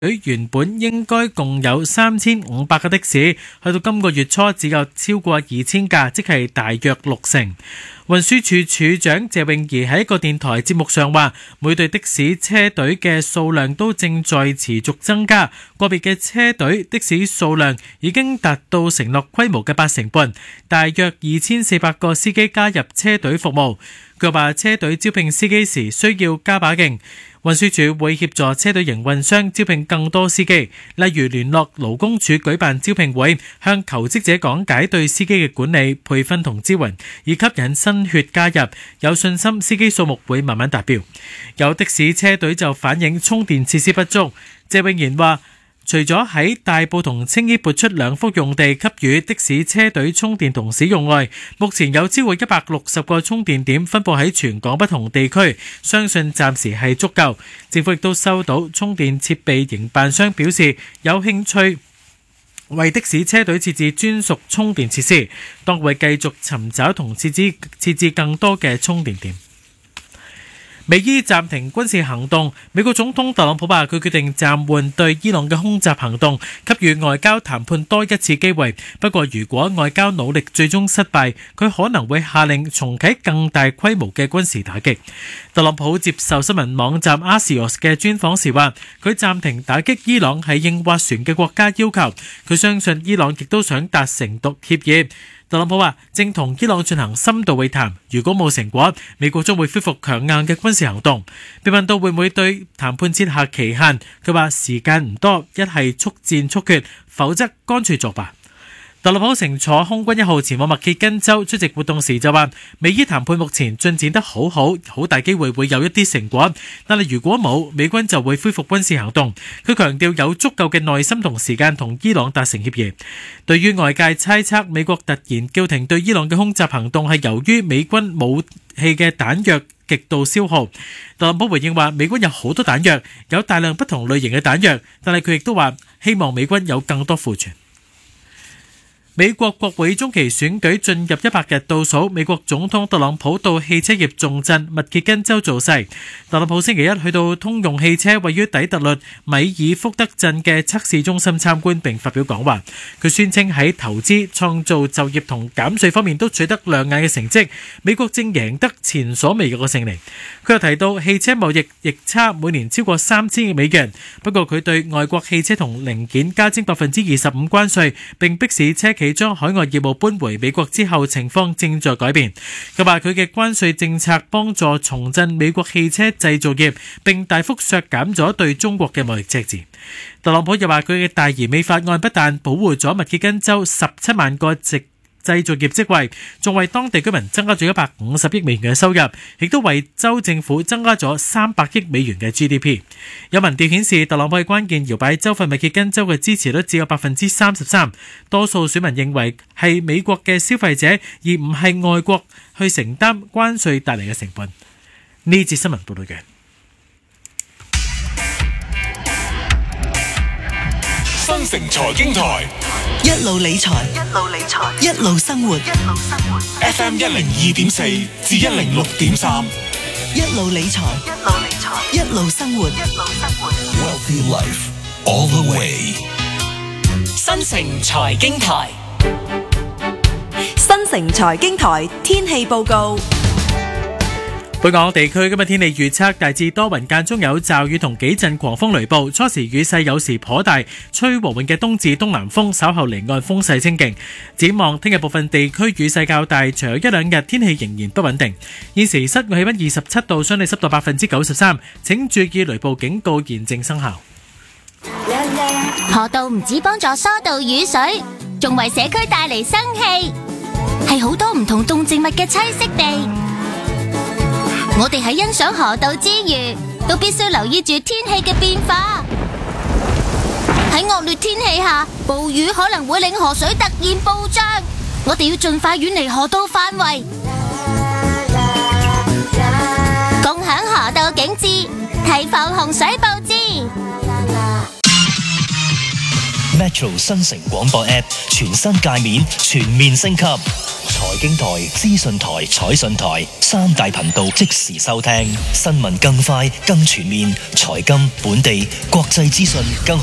隊原本應該共有3500架的士，去到今個月初只有超過2000架，即係大約60%。運輸署署長謝永儀喺一個電台節目上話，每隊的士車隊嘅數量都正在持續增加，個別嘅車隊的士數量已經達到承諾規模嘅8成半，大約2400個司機加入車隊服務。佢話車隊招聘司機時需要加把勁，運輸署會協助車隊營運商招聘更多司機，例如聯絡勞工處舉辦招聘會，向求職者講解對司機嘅管理、培訓同支援，以吸引新血加入。有信心司機數目會慢慢達標。有的士車隊就反映充電設施不足。謝永賢話，除咗喺大埔同青衣撥出2幅用地給予的士車隊充電同使用外，目前有超過160個充電點分佈喺全港不同地區，相信暫時係足夠。政府亦都收到充電設備營辦商表示有興趣為的士車隊設置專屬充電設施，當會繼續尋找同設置更多嘅充電點。美伊暫停軍事行動，美國總統特朗普話佢決定暫緩對伊朗嘅空襲行動，給予外交談判多一次機會。不過如果外交努力最終失敗，佢可能會下令重啟更大規模嘅軍事打擊。特朗普接受新聞網站 Axios 嘅專訪時話，佢暫停打擊伊朗係應斡旋嘅國家要求，佢相信伊朗亦都想達成協議。特朗普話正同伊朗進行深度會談，如果冇成果，美國將會恢復強硬嘅軍事行動。被問到會唔會對談判設下期限，佢話時間唔多，一係速戰速決，否則乾脆作罷。特朗普乘坐空軍1號前往密歇根州出席活動時就話，美伊談判目前進展得好好，好大機會會有一啲成果，但係如果冇，美軍就會恢復軍事行動。佢強調有足夠嘅耐心同時間同伊朗達成協議。對於外界猜測美國突然叫停對伊朗嘅空襲行動係由於美軍武器嘅彈藥極度消耗，特朗普回應話美軍有好多彈藥，有大量不同類型嘅彈藥，但係佢亦都話希望美軍有更多庫存。美國國會中期選舉進入100日倒數，美國總統特朗普到汽車業重鎮密歇根州造勢。特朗普星期一去到通用汽車位於底特律米爾福德鎮嘅測試中心參觀並發表講話。佢宣稱喺投資、創造就業同減稅方面都取得亮眼嘅成績，美國正贏得前所未有嘅勝利。佢又提到汽車貿易逆差每年超過3000億美元，不過佢對外國汽車同零件加徵25%關稅，並迫使車企將海外業務搬回美國之後，情況正在改變。佢話佢嘅關稅政策幫助重振美國汽車製造業，並大幅削減咗對中國嘅貿易赤字。特朗普又話佢嘅大而美法案不但保護咗密歇根州17萬個製造業職位，仲為當地居民增加咗150億美元嘅收入，亦都為州政府增加咗300億美元嘅 GDP。有民調顯示，特朗普喺關鍵搖擺州份密歇根州嘅支持率只有33%，多數選民認為係美國嘅消費者，而唔係外國去承擔關稅帶嚟嘅成本。呢節新聞報道嘅。 新城財經台， 一路理財，一路生活。 FM 102.4至106.3， 一路理財，一路生活。 Wealthy Life all the way。 新城財經台，新城財經台天氣報告。 本港地區今日天氣預測大致多雲，間中有驟雨同幾陣狂風雷暴，初時雨勢有時頗大，吹和緩嘅東至東南風，稍後離岸風勢清勁。展望聽日部分地區雨勢較大，隨後一兩日天氣仍然不穩定。現時室外氣溫27度，相對濕度93%，請注意雷暴警告現正生效。 河道唔止幫助疏導雨水，仲為社區帶嚟生氣，係好多唔同動植物嘅棲息地。我哋喺欣賞河道之餘，都必須留意住天氣嘅變化。喺惡劣天氣下，暴雨可能會令河水突然暴漲，我哋要盡快遠離河道範圍，共享河道景致，提防洪水暴至。 Metro 新城廣播 App 全新界面全面升級，財經台、資訊台、彩訊台三大頻道即時收聽，新聞更快更全面，財金、本地、國際資訊更